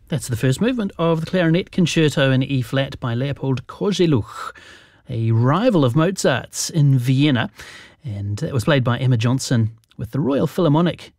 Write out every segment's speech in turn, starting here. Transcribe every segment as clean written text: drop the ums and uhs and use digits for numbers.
That's the first movement of the Clarinet Concerto in E-flat by Leopold Kozeluch, a rival of Mozart's in Vienna, and that was played by Emma Johnson with the Royal Philharmonic.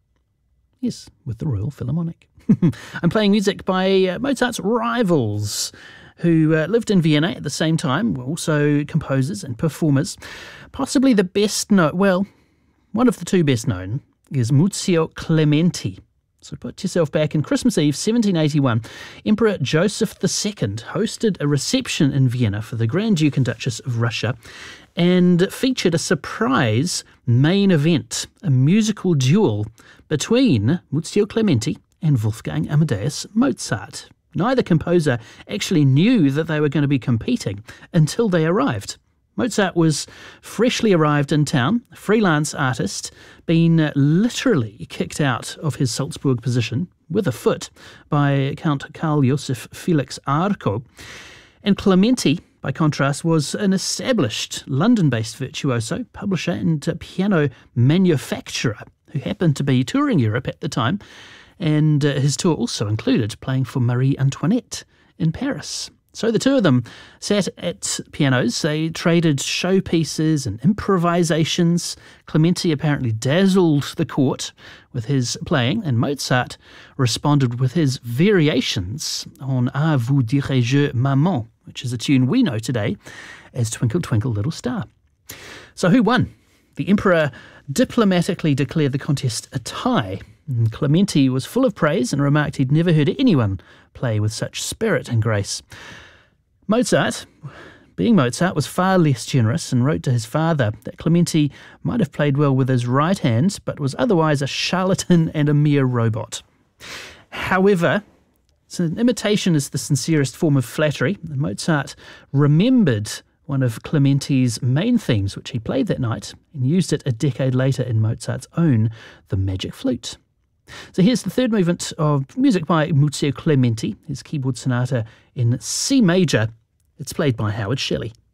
Yes, with the Royal Philharmonic. I'm playing music by Mozart's rivals who lived in Vienna at the same time, were also composers and performers. Possibly the best known, well, one of the two best known is Muzio Clementi. So put yourself back in Christmas Eve, 1781. Emperor Joseph II hosted a reception in Vienna for the Grand Duke and Duchess of Russia and featured a surprise main event, a musical duel between Muzio Clementi and Wolfgang Amadeus Mozart. Neither composer actually knew that they were going to be competing until they arrived. Mozart was freshly arrived in town, a freelance artist, been literally kicked out of his Salzburg position with a foot by Count Karl Josef Felix Arco. And Clementi, by contrast, was an established London-based virtuoso, publisher and piano manufacturer who happened to be touring Europe at the time, and his tour also included playing for Marie Antoinette in Paris. So the two of them sat at pianos, they traded showpieces and improvisations. Clementi apparently dazzled the court with his playing, and Mozart responded with his variations on À vous dirai-je, Maman, which is a tune we know today as Twinkle Twinkle Little Star. So who won? The emperor diplomatically declared the contest a tie. Clementi was full of praise and remarked he'd never heard anyone play with such spirit and grace. Mozart, being Mozart, was far less generous and wrote to his father that Clementi might have played well with his right hand, but was otherwise a charlatan and a mere robot. However, an imitation is the sincerest form of flattery. Mozart remembered one of Clementi's main themes, which he played that night, and used it a decade later in Mozart's own The Magic Flute. So here's the third movement of music by Muzio Clementi, his keyboard sonata in C major. It's played by Howard Shelley.